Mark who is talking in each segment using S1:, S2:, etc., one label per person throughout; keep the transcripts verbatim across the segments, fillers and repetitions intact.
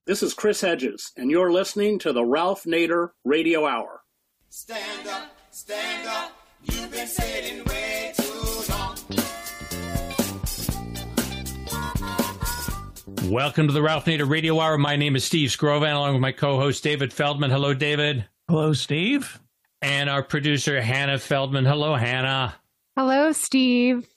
S1: This is Chris Hedges, and you're listening to the Ralph Nader Radio Hour.
S2: Stand up, stand up, you've been sitting way too long.
S3: Welcome to the Ralph Nader Radio Hour. My name is Steve Skrovan, along with my co-host David Feldman. Hello, David.
S4: Hello, Steve.
S3: And our producer, Hannah Feldman. Hello, Hannah.
S5: Hello, Steve.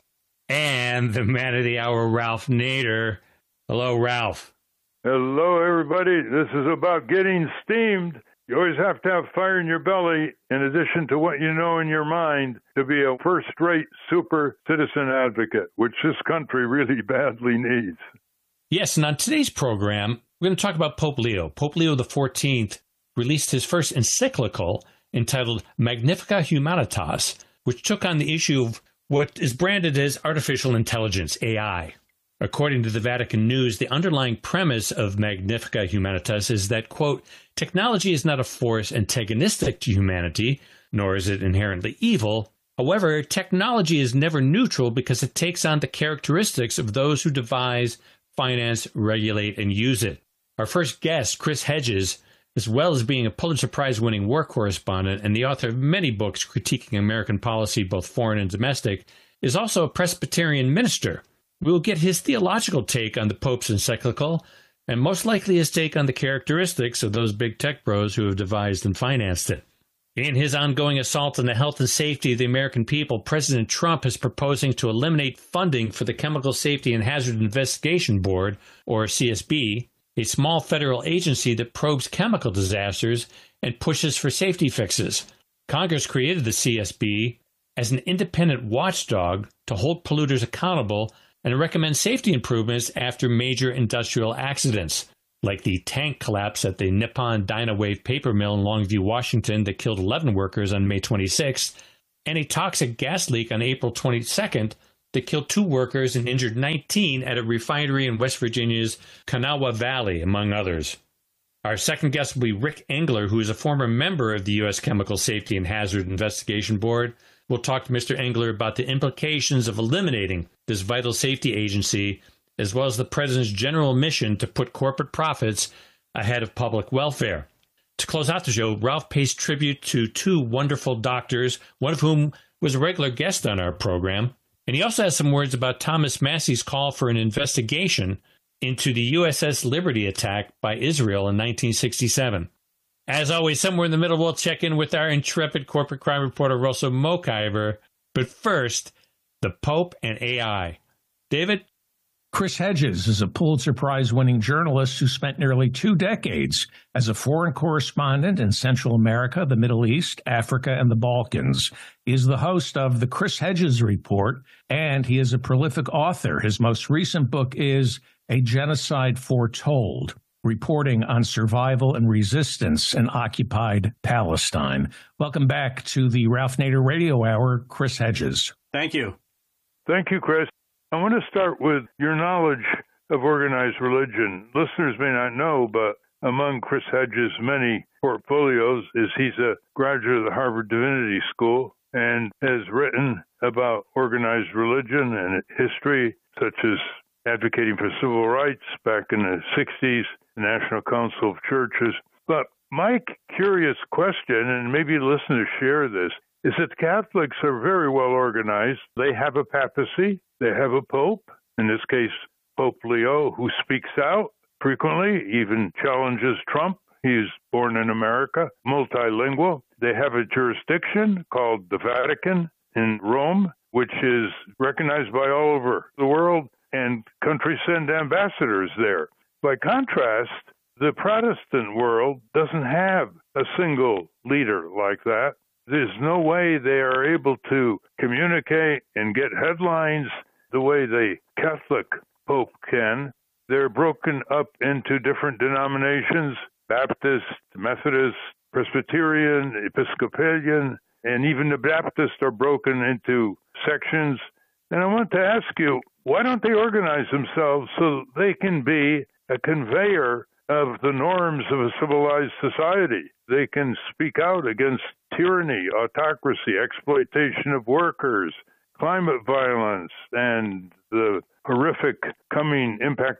S3: And the man of the hour, Ralph Nader. Hello, Ralph.
S6: Hello, everybody. This is about getting steamed. You always have to have fire in your belly, in addition to what you know in your mind, to be a first-rate super citizen advocate, which this country really badly needs.
S3: Yes, and on today's program, we're going to talk about Pope Leo. Pope Leo the fourteenth released his first encyclical entitled Magnificat Humanitas, which took on the issue of what is branded as artificial intelligence, A I. According to the Vatican News, the underlying premise of Magnificat Humanitas is that, quote, technology is not a force antagonistic to humanity, nor is it inherently evil. However, technology is never neutral because it takes on the characteristics of those who devise, finance, regulate, and use it. Our first guest, Chris Hedges, as well as being a Pulitzer Prize-winning war correspondent and the author of many books critiquing American policy, both foreign and domestic, is also a Presbyterian minister. We will get his theological take on the Pope's encyclical, and most likely his take on the characteristics of those big tech bros who have devised and financed it. In his ongoing assault on the health and safety of the American people, President Trump is proposing to eliminate funding for the Chemical Safety and Hazard Investigation Board, or C S B, a small federal agency that probes chemical disasters and pushes for safety fixes. Congress created the C S B as an independent watchdog to hold polluters accountable and recommend safety improvements after major industrial accidents, like the tank collapse at the Nippon Dynawave paper mill in Longview, Washington that killed eleven workers on May twenty-sixth, and a toxic gas leak on April twenty-second that killed two workers and injured nineteen at a refinery in West Virginia's Kanawha Valley, among others. Our second guest will be Rick Engler, who is a former member of the U S Chemical Safety and Hazard Investigation Board. We'll talk to Mister Engler about the implications of eliminating this vital safety agency, as well as the president's general mission to put corporate profits ahead of public welfare. To close out the show, Ralph pays tribute to two wonderful doctors, one of whom was a regular guest on our program. And he also has some words about Thomas Massie's call for an investigation into the U S S Liberty attack by Israel in nineteen sixty-seven. As always, somewhere in the middle, we'll check in with our intrepid corporate crime reporter, Rosa Mokhiber. But first, the Pope and A I. David?
S4: Chris Hedges is a Pulitzer Prize-winning journalist who spent nearly two decades as a foreign correspondent in Central America, the Middle East, Africa, and the Balkans. He is the host of The Chris Hedges Report, and he is a prolific author. His most recent book is A Genocide Foretold, reporting on survival and resistance in occupied Palestine. Welcome back to the Ralph Nader Radio Hour, Chris Hedges.
S1: Thank you.
S6: Thank you, Chris. I want to start with your knowledge of organized religion. Listeners may not know, but among Chris Hedges' many portfolios is he's a graduate of the Harvard Divinity School and has written about organized religion and history, such as advocating for civil rights back in the sixties, the National Council of Churches. But my curious question, and maybe listeners share this, is that Catholics are very well organized. They have a papacy. They have a pope, in this case, Pope Leo, who speaks out frequently, even challenges Trump. He's born in America, multilingual. They have a jurisdiction called the Vatican in Rome, which is recognized by all over the world, and countries send ambassadors there. By contrast, the Protestant world doesn't have a single leader like that. There's no way they are able to communicate and get headlines the way the Catholic Pope can. They're broken up into different denominations, Baptist, Methodist, Presbyterian, Episcopalian, and even the Baptists are broken into sections. And I want to ask you, why don't they organize themselves so they can be a conveyor of the norms of a civilized society? They can speak out against tyranny, autocracy, exploitation of workers, climate violence, and the horrific coming impact of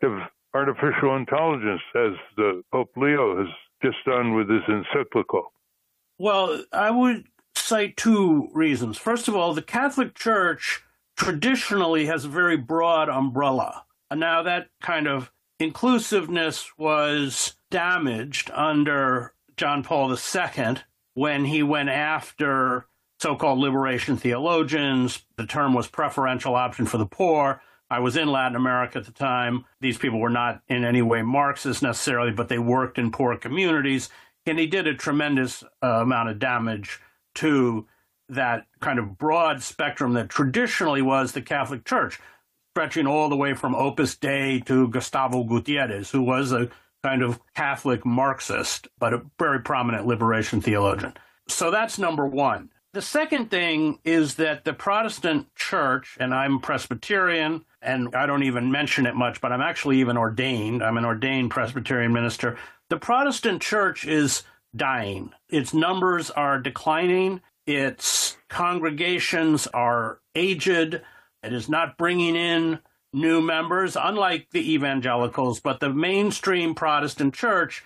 S6: artificial intelligence, as the Pope Leo has just done with his encyclical?
S1: Well, I would cite two reasons. First of all, the Catholic Church traditionally has a very broad umbrella. And now that kind of inclusiveness was damaged under John Paul the Second when he went after so-called liberation theologians. The term was preferential option for the poor. I was in Latin America at the time. These people were not in any way Marxists necessarily, but they worked in poor communities. And he did a tremendous uh, amount of damage to that kind of broad spectrum that traditionally was the Catholic Church, stretching all the way from Opus Dei to Gustavo Gutierrez, who was a kind of Catholic Marxist, but a very prominent liberation theologian. So that's number one. The second thing is that the Protestant Church, and I'm Presbyterian, and I don't even mention it much, but I'm actually even ordained. I'm an ordained Presbyterian minister. The Protestant Church is dying. Its numbers are declining. Its congregations are aged. It is not bringing in new members, unlike the evangelicals, but the mainstream Protestant Church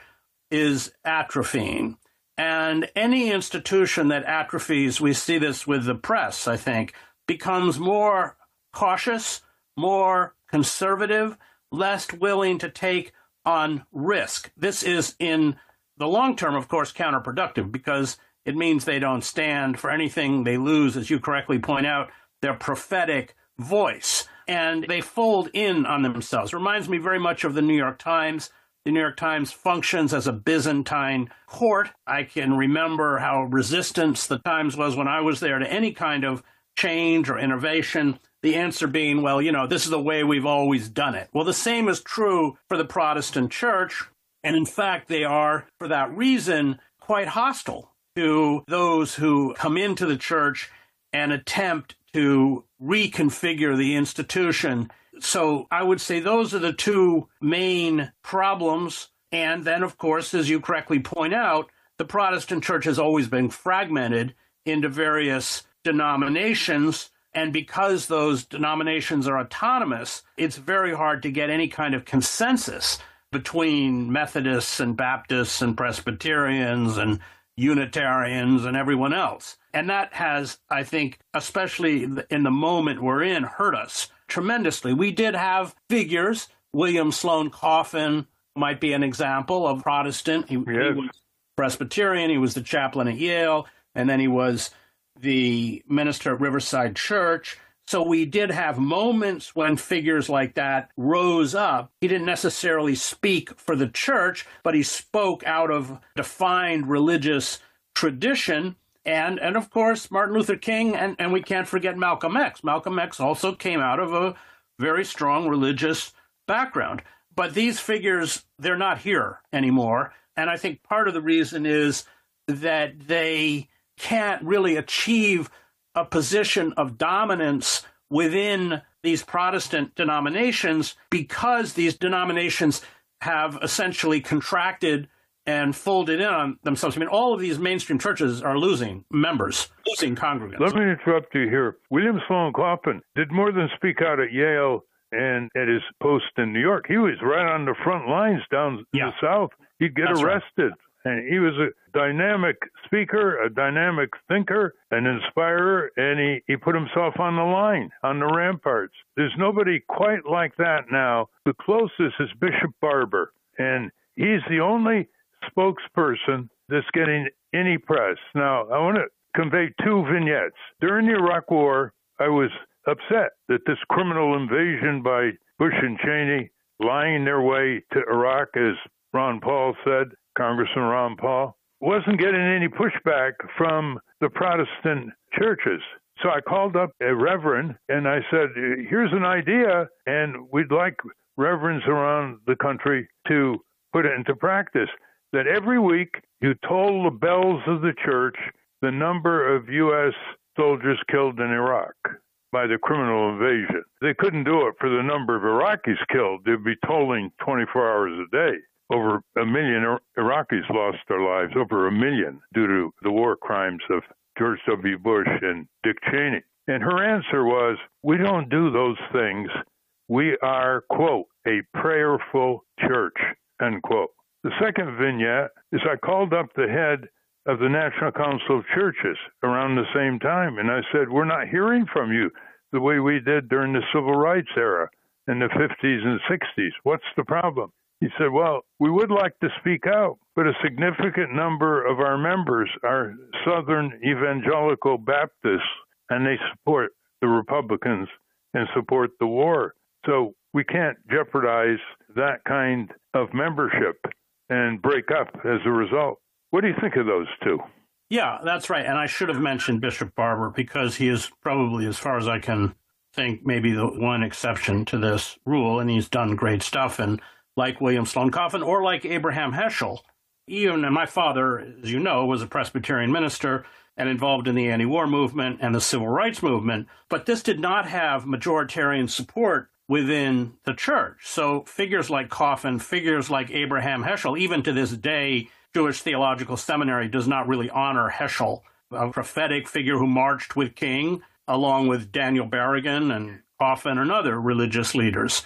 S1: is atrophying. And any institution that atrophies, we see this with the press, I think, becomes more cautious, more conservative, less willing to take on risk. This is, in the long term, of course, counterproductive because it means they don't stand for anything. They lose, as you correctly point out, their prophetic voice, and they fold in on themselves. It reminds me very much of the New York Times. The New York Times functions as a Byzantine court. I can remember how resistant the Times was when I was there to any kind of change or innovation. The answer being, well, you know, this is the way we've always done it. Well, the same is true for the Protestant Church. And in fact, they are, for that reason, quite hostile to those who come into the church and attempt to reconfigure the institution. So I would say those are the two main problems. And then, of course, as you correctly point out, the Protestant Church has always been fragmented into various denominations. And because those denominations are autonomous, it's very hard to get any kind of consensus between Methodists and Baptists and Presbyterians and Unitarians and everyone else. And that has, I think, especially in the moment we're in, hurt us tremendously. We did have figures. William Sloane Coffin might be an example of Protestant. He, yes. he was Presbyterian. He was the chaplain at Yale, and then he was the minister at Riverside Church. So we did have moments when figures like that rose up. He didn't necessarily speak for the church, but he spoke out of defined religious tradition. And, and of course, Martin Luther King, and, and we can't forget Malcolm X. Malcolm X also came out of a very strong religious background. But these figures, they're not here anymore. And I think part of the reason is that they can't really achieve a position of dominance within these Protestant denominations because these denominations have essentially contracted and folded in on themselves. I mean, all of these mainstream churches are losing members, losing congregants.
S6: Let me interrupt you here. William Sloane Coffin did more than speak out at Yale and at his post in New York. He was right on the front lines down yeah. the South. He'd get That's arrested. Right. And he was a dynamic speaker, a dynamic thinker, an inspirer, and he, he put himself on the line, on the ramparts. There's nobody quite like that now. The closest is Bishop Barber, and he's the only spokesperson that's getting any press. Now, I want to convey two vignettes. During the Iraq War, I was upset that this criminal invasion by Bush and Cheney, lying their way to Iraq, as Ron Paul said, Congressman Ron Paul, wasn't getting any pushback from the Protestant churches. So I called up a reverend and I said, here's an idea, and we'd like reverends around the country to put it into practice, that every week you toll the bells of the church the number of U S soldiers killed in Iraq by the criminal invasion. They couldn't do it for the number of Iraqis killed. They'd be tolling twenty-four hours a day. Over a million Iraqis lost their lives, over a million, due to the war crimes of George W. Bush and Dick Cheney. And her answer was, we don't do those things. we are, quote, a prayerful church, end quote. The second vignette is I called up the head of the National Council of Churches around the same time, and I said, we're not hearing from you the way we did during the Civil Rights era in the fifties and sixties. What's the problem? He said, well, we would like to speak out, but a significant number of our members are Southern Evangelical Baptists, and they support the Republicans and support the war. So we can't jeopardize that kind of membership and break up as a result. What do you think of those two?
S1: Yeah, that's right. And I should have mentioned Bishop Barber because he is probably, as far as I can think, maybe the one exception to this rule, and he's done great stuff. And like William Sloane Coffin or like Abraham Heschel, even and my father, as you know, was a Presbyterian minister and involved in the anti-war movement and the civil rights movement. But this did not have majoritarian support within the church. So figures like Coffin, figures like Abraham Heschel, even to this day, Jewish Theological Seminary does not really honor Heschel, a prophetic figure who marched with King, along with Daniel Berrigan and Coffin and other religious leaders.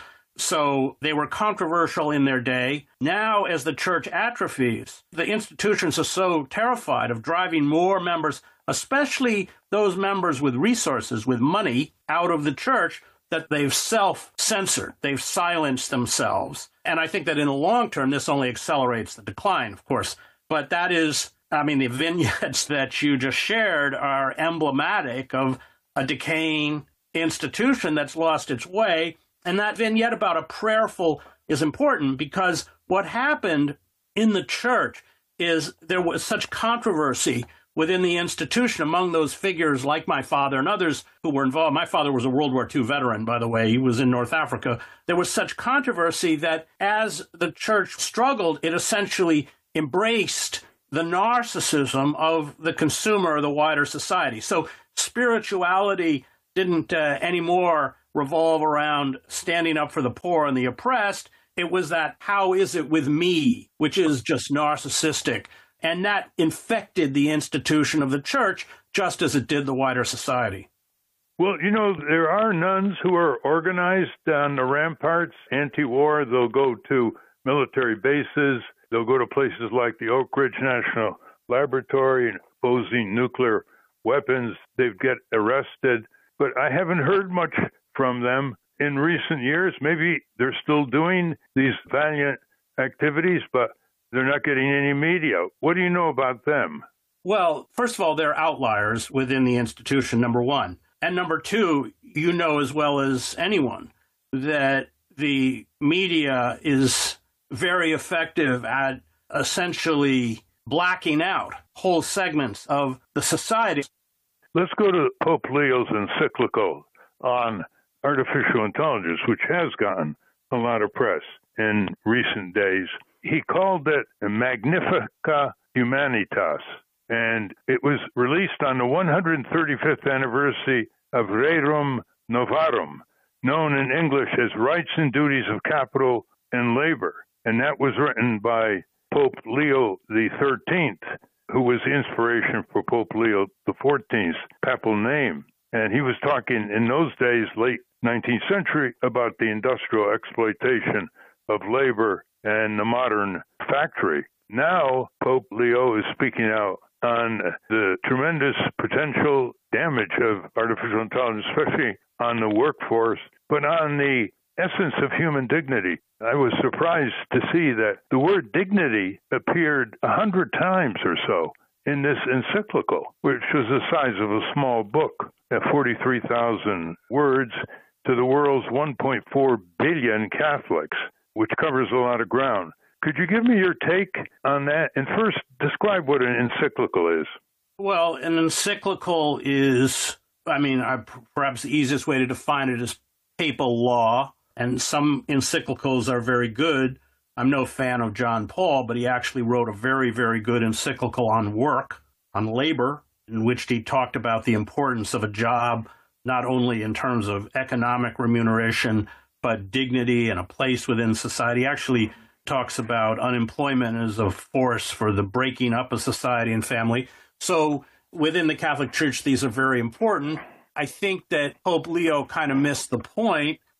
S1: So they were controversial in their day. Now, as the church atrophies, the institutions are so terrified of driving more members, especially those members with resources, with money, out of the church, that they've self-censored. They've silenced themselves. And I think that in the long term, this only accelerates the decline, of course. But that is, I mean, the vignettes that you just shared are emblematic of a decaying institution that's lost its way. And that vignette about a prayerful is important because what happened in the church is there was such controversy within the institution among those figures like my father and others who were involved. My father was a World War Two veteran, by the way. He was in North Africa. There was such controversy that as the church struggled, it essentially embraced the narcissism of the consumer of the wider society. So spirituality didn't uh, anymore revolve around standing up for the poor and the oppressed. It was that, how is it with me, which is just narcissistic. And that infected the institution of the church just as it did the wider society.
S6: Well, you know, there are nuns who are organized on the ramparts, anti-war. They'll go to military bases. They'll go to places like the Oak Ridge National Laboratory and opposing nuclear weapons. They get arrested. But I haven't heard much from them in recent years. Maybe they're still doing these valiant activities, but they're not getting any media. What do you know about them?
S1: Well, first of all, they're outliers within the institution, number one. And number two, you know as well as anyone that the media is very effective at essentially blacking out whole segments of the society.
S6: Let's go to Pope Leo's encyclical on artificial intelligence, which has gotten a lot of press in recent days. He called it Magnificat Humanitas, and it was released on the one hundred thirty-fifth anniversary of Rerum Novarum, known in English as Rights and Duties of Capital and Labor. And that was written by Pope Leo the thirteenth, who was the inspiration for Pope Leo the fourteenth's papal name. And he was talking in those days, late nineteenth century, about the industrial exploitation of labor and the modern factory. Now, Pope Leo is speaking out on the tremendous potential damage of artificial intelligence, especially on the workforce, but on the essence of human dignity. I was surprised to see that the word dignity appeared a hundred times or so in this encyclical, which was the size of a small book at forty-three thousand words to the world's one point four billion Catholics, which covers a lot of ground. Could you give me your take on that? And first, describe what an encyclical is.
S1: Well, an encyclical is, I mean, I, perhaps the easiest way to define it is papal law. And some encyclicals are very good. I'm no fan of John Paul, but he actually wrote a very, very good encyclical on work, on labor, in which he talked about the importance of a job, not only in terms of economic remuneration, but dignity and a place within society. He actually talks about unemployment as a force for the breaking up of society and family. So within the Catholic Church, these are very important. I think that Pope Leo kind of missed the point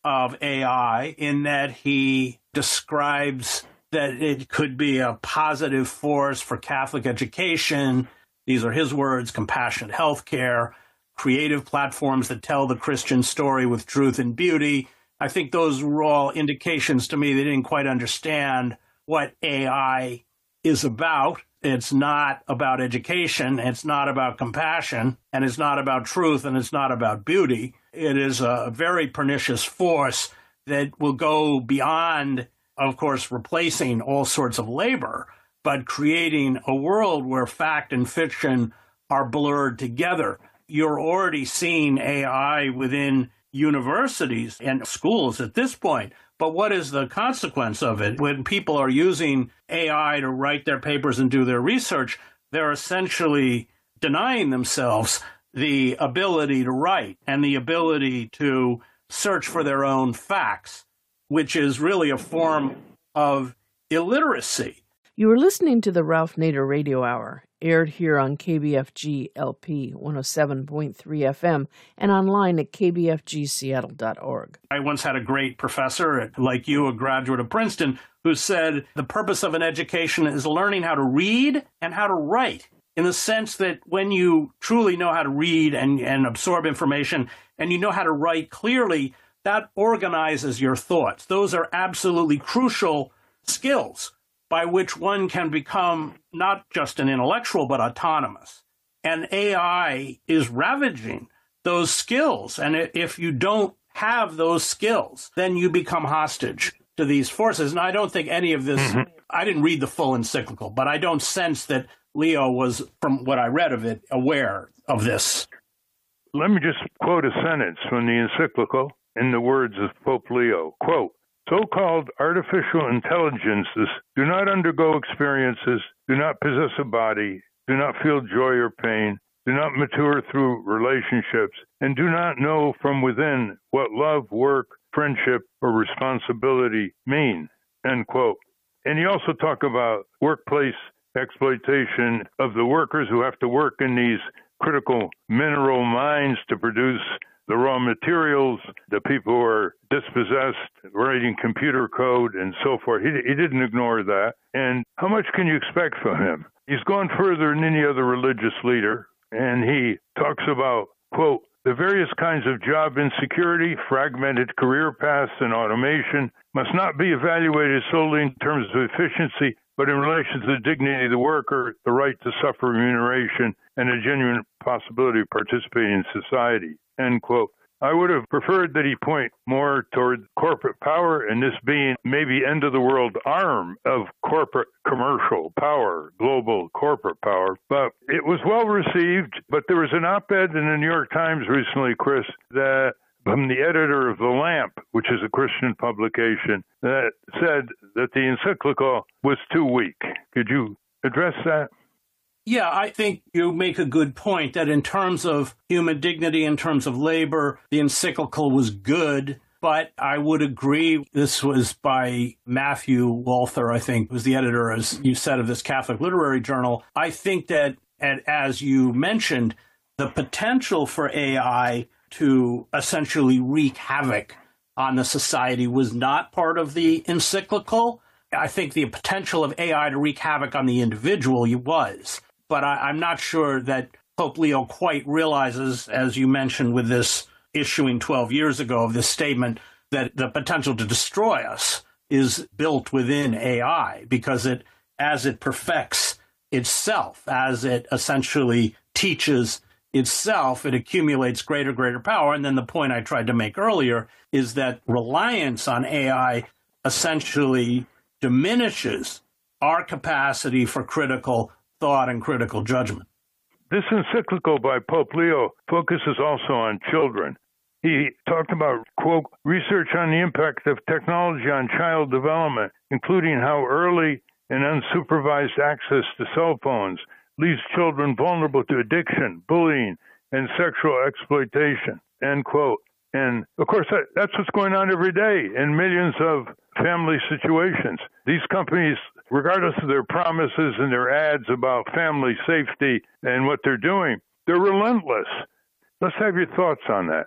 S1: of A I in that he describes that it could be a positive force for Catholic education. These are his words: compassionate healthcare, creative platforms that tell the Christian story with truth and beauty. I think those were all indications to me they didn't quite understand what A I is about. It's not about education, it's not about compassion, and it's not about truth, and it's not about beauty. It is a very pernicious force that will go beyond, of course, replacing all sorts of labor, but creating a world where fact and fiction are blurred together. You're already seeing A I within universities and schools at this point. But what is the consequence of it? When people are using A I to write their papers and do their research, they're essentially denying themselves the ability to write and the ability to search for their own facts, which is really a form of illiteracy.
S7: You were listening to the Ralph Nader Radio Hour, aired here on K B F G L P one oh seven point three F M and online at k b f g seattle dot org.
S1: I once had a great professor, like you, a graduate of Princeton, who said the purpose of an education is learning how to read and how to write, in the sense that when you truly know how to read and, and absorb information and you know how to write clearly, that organizes your thoughts. Those are absolutely crucial skills by which one can become not just an intellectual, but autonomous. And A I is ravaging those skills. And if you don't have those skills, then you become hostage to these forces. And I don't think any of this, mm-hmm. I didn't read the full encyclical, but I don't sense that Leo was, from what I read of it, aware of this.
S6: Let me just quote a sentence from the encyclical in the words of Pope Leo. Quote, "So-called artificial intelligences do not undergo experiences, do not possess a body, do not feel joy or pain, do not mature through relationships, and do not know from within what love, work, friendship, or responsibility mean." End quote. And he also talked about workplace exploitation of the workers who have to work in these critical mineral mines to produce the raw materials, the people who are dispossessed, writing computer code, and so forth. He, he didn't ignore that. And how much can you expect from him? He's gone further than any other religious leader, and he talks about, quote, "The various kinds of job insecurity, fragmented career paths, and automation must not be evaluated solely in terms of efficiency, but in relation to the dignity of the worker, the right to suffer remuneration, and a genuine possibility of participating in society." End quote. I would have preferred that he point more toward corporate power, and this being maybe end-of-the-world arm of corporate commercial power, global corporate power. But it was well received. But there was an op-ed in the New York Times recently, Chris, that from the editor of The Lamp, which is a Christian publication, that said that the encyclical was too weak. Could you address that?
S1: Yeah, I think you make a good point that in terms of human dignity, in terms of labor, the encyclical was good. But I would agree, this was by Matthew Walther, I think, was the editor, as you said, of this Catholic Literary Journal. I think that, as you mentioned, the potential for A I to essentially wreak havoc on the society was not part of the encyclical. I think the potential of A I to wreak havoc on the individual was. But I, I'm not sure that Pope Leo quite realizes, as you mentioned with this issuing twelve years ago of this statement, that the potential to destroy us is built within A I, because it, as it perfects itself, as it essentially teaches itself, it accumulates greater, greater power. And then the point I tried to make earlier is that reliance on A I essentially diminishes our capacity for critical thought and critical judgment.
S6: This encyclical by Pope Leo focuses also on children. He talked about, quote, research on the impact of technology on child development, including how early and unsupervised access to cell phones leaves children vulnerable to addiction, bullying, and sexual exploitation, end quote. And, of course, that, that's what's going on every day in millions of family situations. These companies, regardless of their promises and their ads about family safety and what they're doing, they're relentless. Let's have your thoughts on that.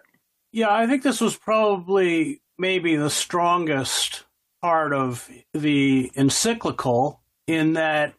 S1: Yeah, I think this was probably maybe the strongest part of the encyclical in that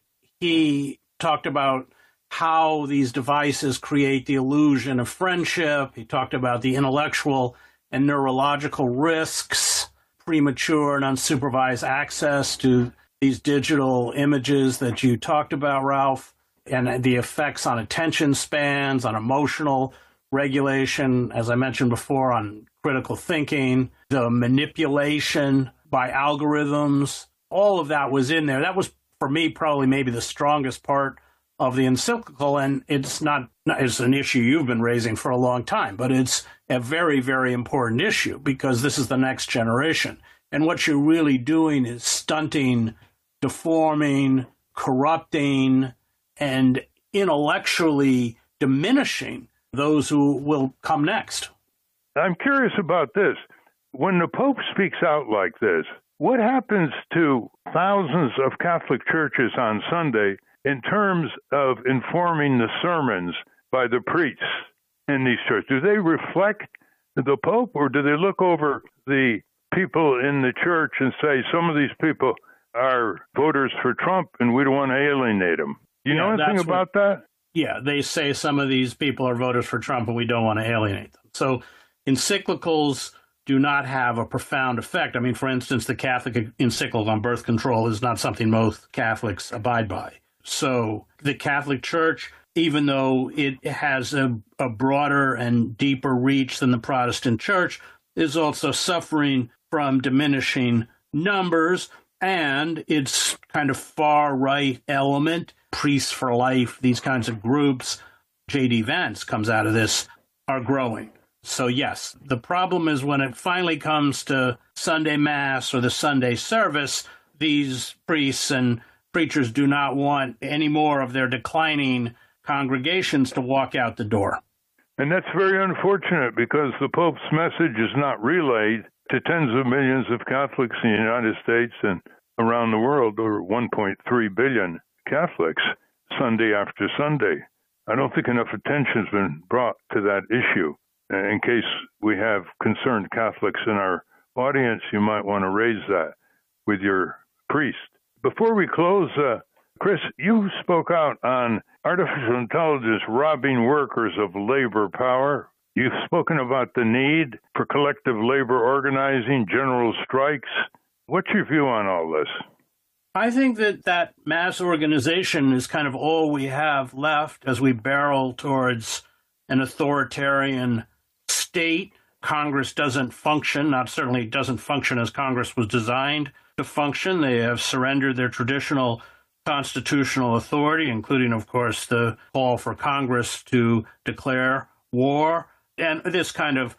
S1: he talked about how these devices create the illusion of friendship. He talked about the intellectual and neurological risks, premature and unsupervised access to these digital images that you talked about, Ralph, and the effects on attention spans, on emotional regulation, as I mentioned before, on critical thinking, the manipulation by algorithms. All of that was in there. That was, for me, probably maybe the strongest part of the encyclical, and it's not, it's an issue you've been raising for a long time, but it's a very, very important issue because this is the next generation. And what you're really doing is stunting, deforming, corrupting, and intellectually diminishing those who will come next.
S6: I'm curious about this. When the Pope speaks out like this, what happens to thousands of Catholic churches on Sunday in terms of informing the sermons by the priests in these churches? Do they reflect the Pope, or do they look over the people in the church and say, some of these people are voters for Trump and we don't want to alienate them? You yeah, know anything about what, that?
S1: Yeah, they say some of these people are voters for Trump and we don't want to alienate them. So encyclicals do not have a profound effect. I mean, for instance, the Catholic encyclical on birth control is not something most Catholics abide by. So the Catholic Church, even though it has a, a broader and deeper reach than the Protestant Church, is also suffering from diminishing numbers and its kind of far-right element, Priests for Life, these kinds of groups, J D Vance comes out of this, are growing. So yes, the problem is when it finally comes to Sunday Mass or the Sunday service, these priests and preachers do not want any more of their declining congregations to walk out the door.
S6: And that's very unfortunate because the Pope's message is not relayed to tens of millions of Catholics in the United States and around the world, over one point three billion Catholics, Sunday after Sunday. I don't think enough attention has been brought to that issue. In case we have concerned Catholics in our audience, you might want to raise that with your priest. Before we close, uh, Chris, you spoke out on artificial intelligence robbing workers of labor power. You've spoken about the need for collective labor organizing, general strikes. What's your view on all this?
S1: I think that that mass organization is kind of all we have left as we barrel towards an authoritarian state. Congress doesn't function, not certainly doesn't function as Congress was designed to function. They have surrendered their traditional constitutional authority, including, of course, the call for Congress to declare war. And this kind of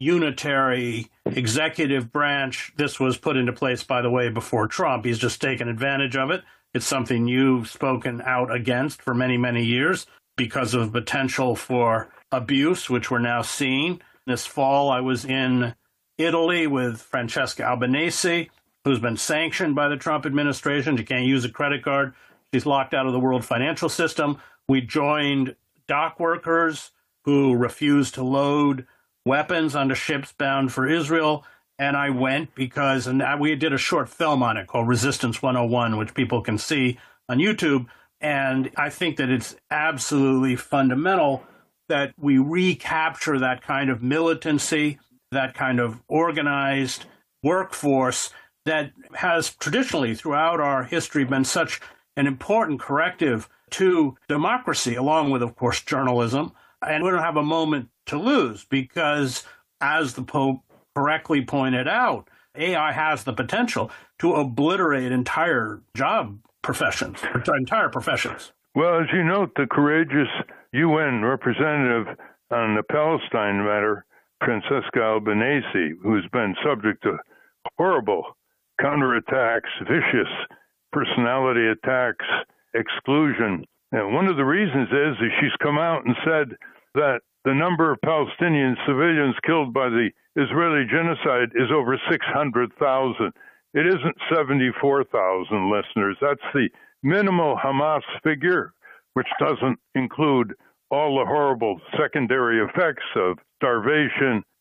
S1: unitary executive branch, this was put into place, by the way, before Trump. He's just taken advantage of it. It's something you've spoken out against for many, many years because of potential for abuse, which we're now seeing. This fall, I was in Italy with Francesca Albanese, who's been sanctioned by the Trump administration. She can't use a credit card. She's locked out of the world financial system. We joined dock workers who refused to load weapons onto ships bound for Israel. And I went because, and we did a short film on it called Resistance one oh one, which people can see on YouTube. And I think that it's absolutely fundamental that we recapture that kind of militancy, that kind of organized workforce that has traditionally throughout our history been such an important corrective to democracy, along with, of course, journalism. And we don't have a moment to lose because, as the Pope correctly pointed out, A I has the potential to obliterate entire job professions, entire professions.
S6: Well, as you note, the courageous U N representative on the Palestine matter, Francesca Albanese, who's been subject to horrible counterattacks, vicious personality attacks, exclusion. And one of the reasons is that she's come out and said that the number of Palestinian civilians killed by the Israeli genocide is over six hundred thousand. It isn't seventy-four thousand, listeners. That's the minimal Hamas figure, which doesn't include all the horrible secondary effects of starvation,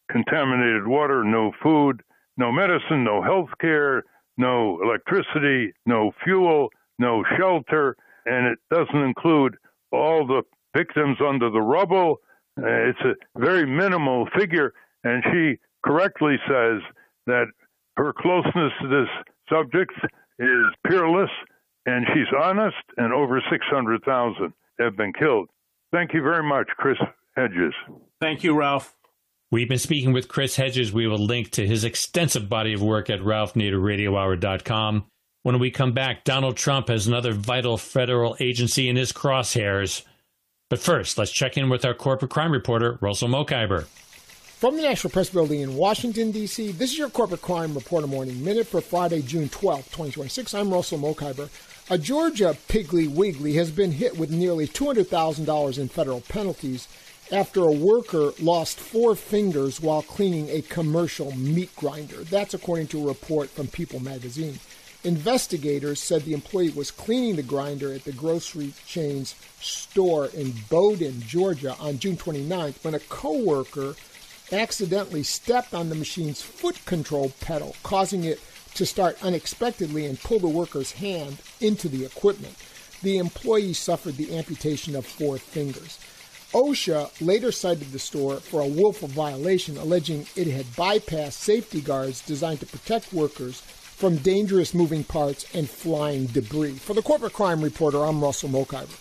S6: contaminated water, no food, no medicine, no health care, no electricity, no fuel, no shelter, and it doesn't include all the victims under the rubble. Uh, it's a very minimal figure, and she correctly says that her closeness to this subject is peerless, and she's honest, and over six hundred thousand have been killed. Thank you very much, Chris Hedges.
S1: Thank you, Ralph.
S3: We've been speaking with Chris Hedges. We will link to his extensive body of work at ralph nader radio hour dot com. When we come back, Donald Trump has another vital federal agency in his crosshairs. But first, let's check in with our corporate crime reporter, Russell Mokhiber.
S8: From the National Press Building in Washington, D C, this is your Corporate Crime Reporter Morning Minute for Friday, June twelfth, twenty twenty-six. I'm Russell Mokhiber. A Georgia Piggly Wiggly has been hit with nearly two hundred thousand dollars in federal penalties after a worker lost four fingers while cleaning a commercial meat grinder. That's according to a report from People magazine. Investigators said the employee was cleaning the grinder at the grocery chain's store in Bowdoin, Georgia on June twenty-ninth when a coworker accidentally stepped on the machine's foot control pedal, causing it to start unexpectedly and pull the worker's hand into the equipment. The employee suffered the amputation of four fingers. OSHA later cited the store for a willful violation, alleging it had bypassed safety guards designed to protect workers from dangerous moving parts and flying debris. For the Corporate Crime Reporter, I'm Russell Mokhiber.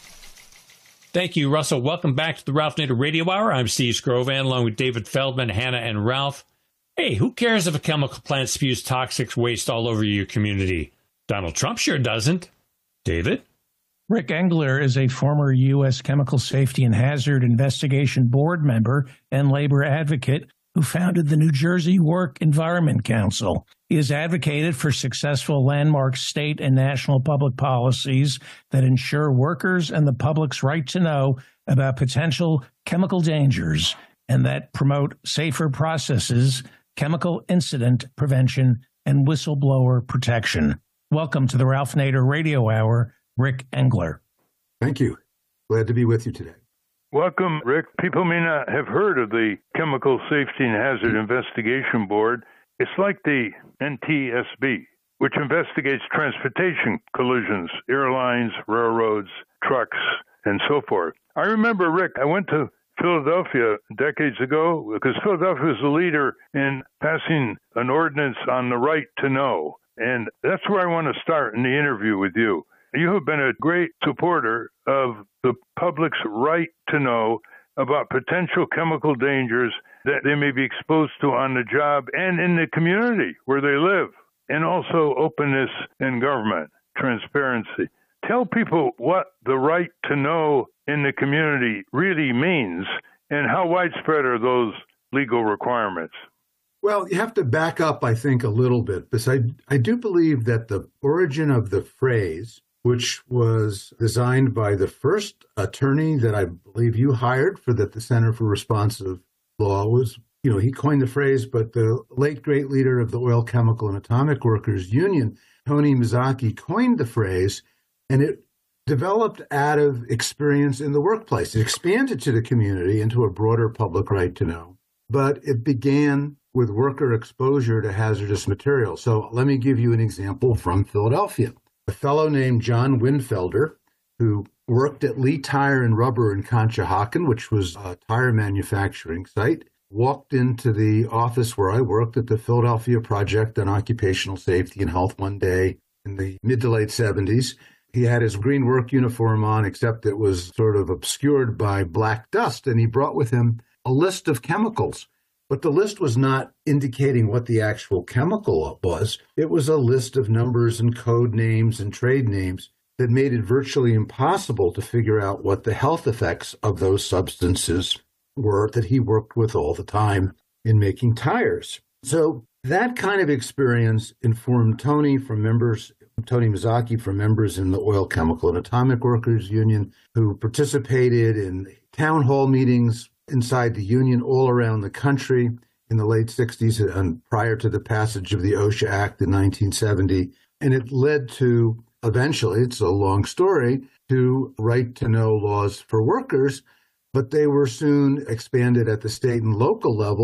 S3: Thank you, Russell. Welcome back to the Ralph Nader Radio Hour. I'm Steve Scrovan, along with David Feldman, Hannah, and Ralph. Hey, who cares if a chemical plant spews toxic waste all over your community? Donald Trump sure doesn't. David?
S4: Rick Engler is a former U S Chemical Safety and Hazard Investigation Board member and labor advocate who founded the New Jersey Work Environment Council. He has advocated for successful landmark state and national public policies that ensure workers and the public's right to know about potential chemical dangers and that promote safer processes, chemical incident prevention, and whistleblower protection. Welcome to the Ralph Nader Radio Hour, Rick Engler.
S9: Thank you. Glad to be with you today.
S6: Welcome, Rick. People may not have heard of the Chemical Safety and Hazard Investigation Board. It's like the N T S B, which investigates transportation collisions, airlines, railroads, trucks, and so forth. I remember, Rick, I went to Philadelphia decades ago because Philadelphia was the leader in passing an ordinance on the right to know. And that's where I want to start in the interview with you. You have been a great supporter of the public's right to know about potential chemical dangers that they may be exposed to on the job and in the community where they live, and also openness in government, transparency. Tell people what the right to know in the community really means and how widespread are those legal requirements.
S9: Well, you have to back up, I think, a little bit, because I, I do believe that the origin of the phrase, which was designed by the first attorney that I believe you hired for the, the Center for Responsive Law, was, you know, he coined the phrase, but the late great leader of the Oil, Chemical, and Atomic Workers Union, Tony Mazzocchi, coined the phrase, and it developed out of experience in the workplace. It expanded to the community into a broader public right to know, but it began with worker exposure to hazardous materials. So let me give you an example from Philadelphia. A fellow named John Winfelder, who worked at Lee Tire and Rubber in Conshohocken, which was a tire manufacturing site, walked into the office where I worked at the Philadelphia Project on Occupational Safety and Health one day in the mid to late seventies. He had his green work uniform on, except it was sort of obscured by black dust, and he brought with him a list of chemicals. But the list was not indicating what the actual chemical was. It was a list of numbers and code names and trade names that made it virtually impossible to figure out what the health effects of those substances were that he worked with all the time in making tires. So that kind of experience informed Tony from members, Tony Mazzocchi from members in the Oil, Chemical, and Atomic Workers Union, who participated in town hall meetings inside the union all around the country in the late sixties and prior to the passage of the OSHA Act in nineteen seventy. And it led to, eventually, it's a long story, to right-to-know laws for workers, but they were soon expanded at the state and local level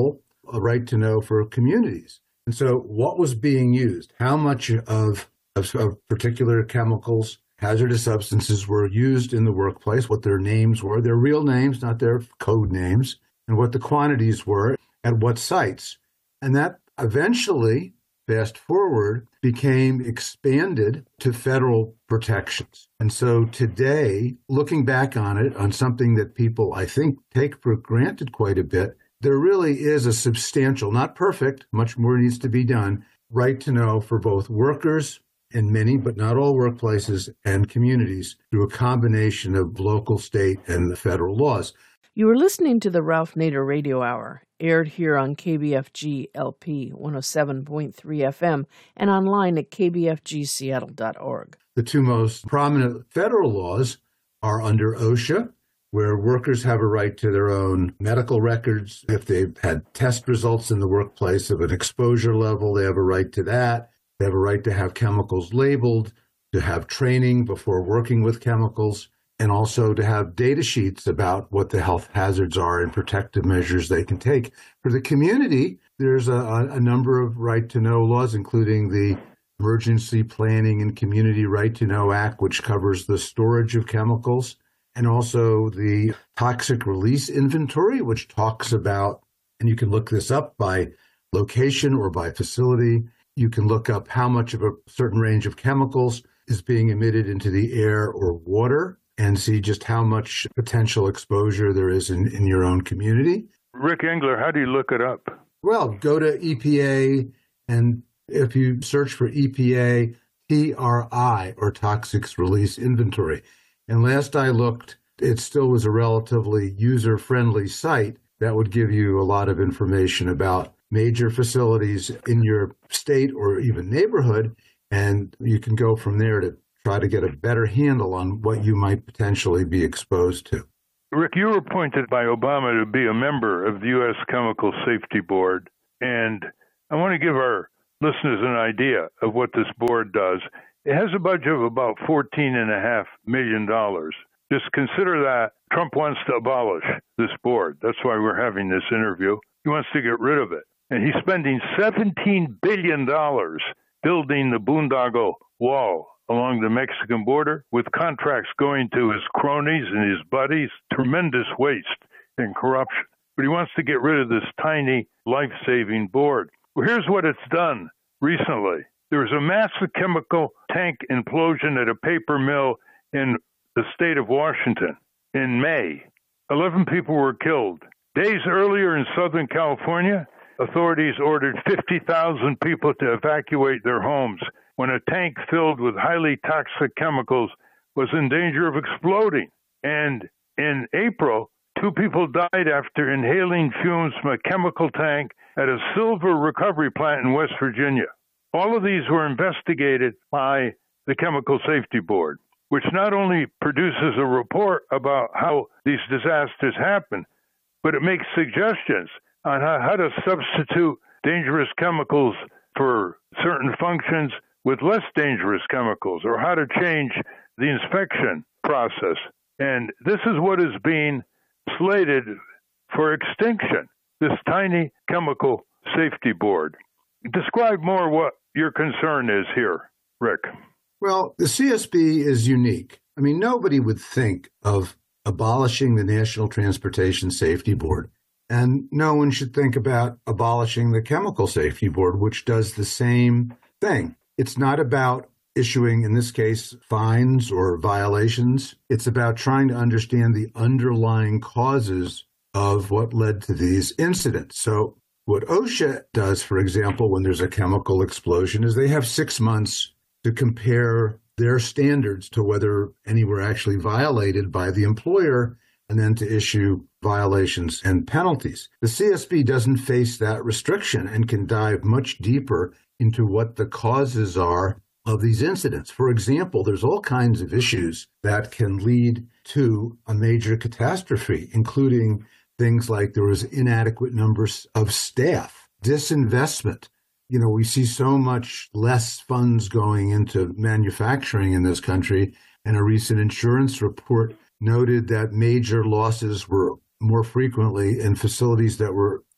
S9: a right to know for communities. And so what was being used? How much of, of, of particular chemicals, hazardous substances were used in the workplace, what their names were, their real names, not their code names, and what the quantities were at what sites. And that eventually, fast forward, became expanded to federal protections. And so today, looking back on it, on something that people, I think, take for granted quite a bit, there really is a substantial, not perfect, much more needs to be done, right to know for both workers in many, but not all workplaces and communities through a combination of local, state, and the federal laws.
S7: You are listening to the Ralph Nader Radio Hour, aired here on K B F G L P one oh seven point three F M and online at k b f g seattle dot org.
S9: The two most prominent federal laws are under OSHA, where workers have a right to their own medical records. If they've had test results in the workplace of an exposure level, they have a right to that. They have a right to have chemicals labeled, to have training before working with chemicals, and also to have data sheets about what the health hazards are and protective measures they can take. For the community, there's a, a number of right-to-know laws, including the Emergency Planning and Community Right-to-Know Act, which covers the storage of chemicals, and also the Toxic Release Inventory, which talks about, and you can look this up by location or by facility, you can look up how much of a certain range of chemicals is being emitted into the air or water, and see just how much potential exposure there is in, in your own community.
S6: Rick Engler, how do you look it up?
S9: Well, go to E P A, and if you search for E P A T R I, or Toxics Release Inventory, and last I looked, it still was a relatively user-friendly site that would give you a lot of information about major facilities in your state or even neighborhood, and you can go from there to try to get a better handle on what you might potentially be exposed to.
S6: Rick, you were appointed by Obama to be a member of the U S Chemical Safety Board, and I want to give our listeners an idea of what this board does. It has a budget of about fourteen point five million dollars. Just consider that Trump wants to abolish this board. That's why we're having this interview. He wants to get rid of it. And he's spending seventeen billion dollars building the boondoggle wall along the Mexican border, with contracts going to his cronies and his buddies, tremendous waste and corruption. But he wants to get rid of this tiny life-saving board. Well, here's what it's done recently. There was a massive chemical tank implosion at a paper mill in the state of Washington in May. Eleven people were killed. Days earlier in Southern California, authorities ordered fifty thousand people to evacuate their homes when a tank filled with highly toxic chemicals was in danger of exploding. And in April, two people died after inhaling fumes from a chemical tank at a silver recovery plant in West Virginia. All of these were investigated by the Chemical Safety Board, which not only produces a report about how these disasters happen, but it makes suggestions on how, how to substitute dangerous chemicals for certain functions with less dangerous chemicals, or how to change the inspection process. And this is what is being slated for extinction, this tiny chemical safety board. Describe more what your concern is here, Rick.
S9: Well, the C S B is unique. I mean, nobody would think of abolishing the National Transportation Safety Board, and no one should think about abolishing the Chemical Safety Board, which does the same thing. It's not about issuing, in this case, fines or violations. It's about trying to understand the underlying causes of what led to these incidents. So what OSHA does, for example, when there's a chemical explosion, is they have six months to compare their standards to whether any were actually violated by the employer, and then to issue violations and penalties. The C S B doesn't face that restriction and can dive much deeper into what the causes are of these incidents. For example, there's all kinds of issues that can lead to a major catastrophe, including things like there was inadequate numbers of staff, disinvestment. You know, we see so much less funds going into manufacturing in this country, and a recent insurance report noted that major losses were more frequently in facilities that were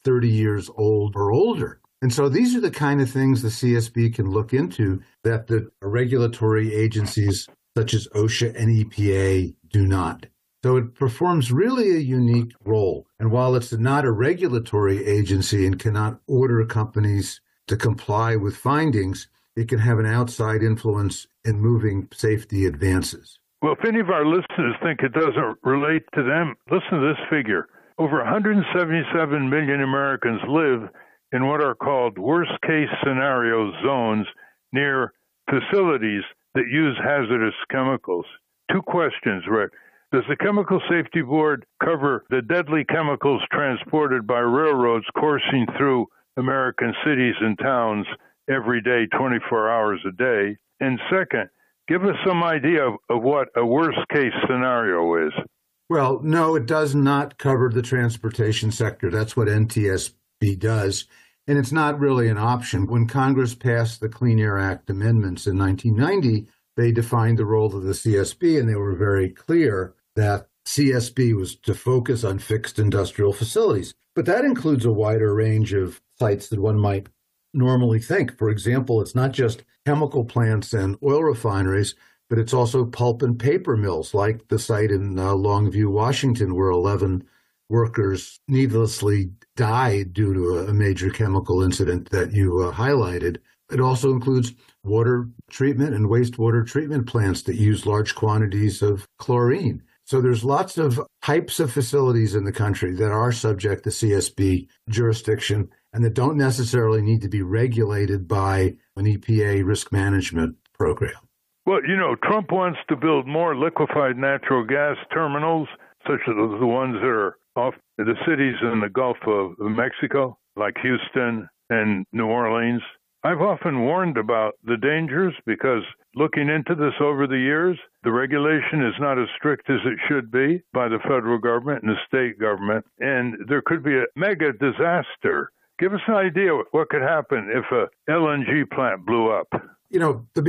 S9: thirty years old or older. And so these are the kind of things the C S B can look into that the regulatory agencies such as OSHA and E P A do not. So it performs really a unique role. And while it's not a regulatory agency and cannot order companies to comply with findings, it can have an outside influence in moving safety advances.
S6: Well, if any of our listeners think it doesn't relate to them, listen to this figure. Over one hundred seventy-seven million Americans live in what are called worst-case scenario zones near facilities that use hazardous chemicals. Two questions, Rick. Does the Chemical Safety Board cover the deadly chemicals transported by railroads coursing through American cities and towns every day, twenty-four hours a day? And second, give us some idea of, of what a worst-case scenario is.
S9: Well, no, it does not cover the transportation sector. That's what N T S B does. And it's not really an option. When Congress passed the Clean Air Act amendments in nineteen ninety, they defined the role of the C S B, and they were very clear that C S B was to focus on fixed industrial facilities. But that includes a wider range of sites than one might normally think. For example, it's not just chemical plants and oil refineries, but it's also pulp and paper mills, like the site in uh, Longview, Washington, where eleven workers needlessly died due to a major chemical incident that you uh, highlighted. It also includes water treatment and wastewater treatment plants that use large quantities of chlorine. So there's lots of types of facilities in the country that are subject to C S B jurisdiction and that don't necessarily need to be regulated by an E P A risk management program.
S6: Well, you know, Trump wants to build more liquefied natural gas terminals, such as the ones that are off the cities in the Gulf of Mexico, like Houston and New Orleans. I've often warned about the dangers because looking into this over the years, the regulation is not as strict as it should be by the federal government and the state government, and there could be a mega disaster. Give us an idea what could happen if a L N G plant blew up.
S9: You know, the